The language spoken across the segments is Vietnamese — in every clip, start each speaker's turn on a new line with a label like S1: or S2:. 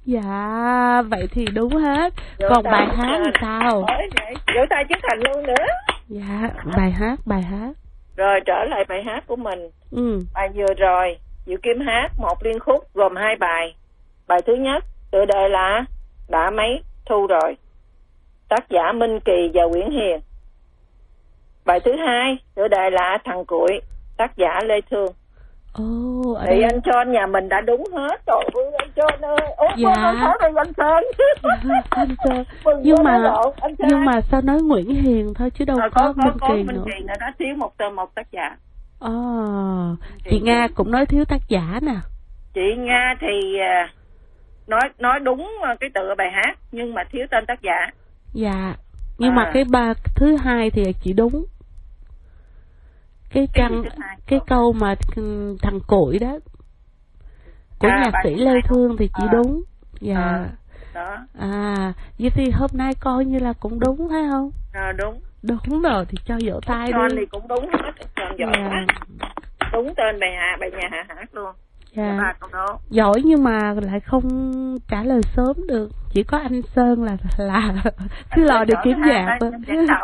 S1: Dạ, vậy thì đúng hết. Còn bài hát thì sao?
S2: Vỗ tay Trấn Thành luôn nữa.
S1: Dạ, bài hát.
S2: Rồi trở lại bài hát của mình. Bài vừa rồi Diệu Kim hát một liên khúc gồm 2 bài. Bài thứ nhất tựa đề là Đã Mấy Thu Rồi, tác giả Minh Kỳ và Nguyễn Hiền. Bài thứ hai tựa đề là Thằng Cuội, tác giả Lê Thương. Thì anh John nhà mình đã đúng hết rồi. Anh John ơi. Anh Sơn.
S1: Anh Sơn. Nhưng mà sao nói Nguyễn Hiền thôi chứ đâu có Minh Kỳ nữa.
S2: Minh Kỳ nó thiếu một tác giả.
S1: Chị Nga cũng nói thiếu tác giả nè.
S2: Chị Nga thì nói đúng cái tựa bài hát nhưng mà thiếu tên tác giả.
S1: Dạ. Nhưng mà cái thứ hai thì chị đúng. Cái câu mà Thằng Cuội đó của nhạc sĩ Lê Thương thì chị đúng. Dạ.
S2: Đó.
S1: Vậy thì hôm nay coi như là cũng đúng phải không?
S2: Đúng.
S1: Đúng rồi thì cho vỗ tay đi.
S2: Con thì cũng đúng hết. Giỏi. Đúng tên bài nhà hát luôn.
S1: Dạ. Giỏi nhưng mà lại không trả lời sớm được. Chỉ có anh Sơn là cứ lò để kiếm nhạc thôi.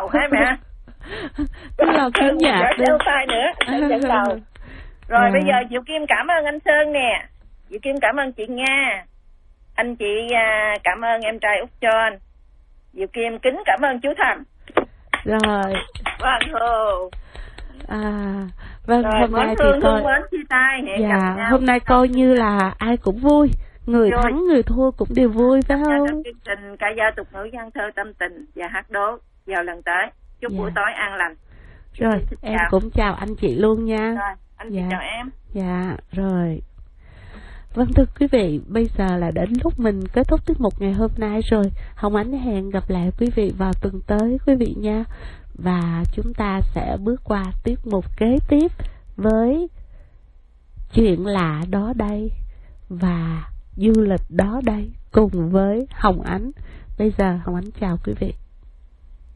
S1: Cứ lò kiếm nhạc đi.
S2: Tay nữa. Rồi bây giờ Diệu Kim cảm ơn anh Sơn nè. Diệu Kim cảm ơn chị Nga. Anh chị cảm ơn em trai Út John. Diệu Kim kính cảm ơn chú Thành.
S1: Rồi.
S2: Vâng,
S1: hôm nay thì coi. Hôm nay coi như là ai cũng vui. Người thắng người thua cũng đều vui phải không?
S2: Chương trình ca dao tục ngữ văn thơ tâm tình và hát đố vào lần tới. Chúc buổi tối an lành.
S1: Rồi, em cũng chào anh chị luôn nha.
S2: Rồi, anh chị chào em.
S1: Dạ, rồi. Vâng thưa quý vị, bây giờ là đến lúc mình kết thúc tiết mục ngày hôm nay rồi. Hồng Ánh hẹn gặp lại quý vị vào tuần tới quý vị nha. Và chúng ta sẽ bước qua tiết mục kế tiếp với Chuyện Lạ Đó Đây và Du Lịch Đó Đây cùng với Hồng Ánh. Bây giờ Hồng Ánh chào quý vị.